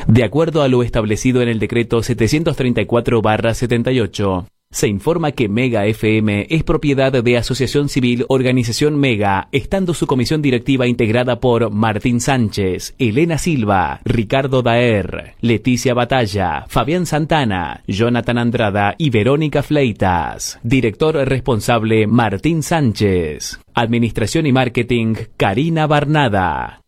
De acuerdo a lo establecido en el decreto 734/78, se informa que Mega FM es propiedad de Asociación Civil Organización Mega, estando su comisión directiva integrada por Martín Sánchez, Elena Silva, Ricardo Daer, Leticia Batalla, Fabián Santana, Jonathan Andrada y Verónica Fleitas. Director responsable Martín Sánchez. Administración y Marketing Karina Barnada.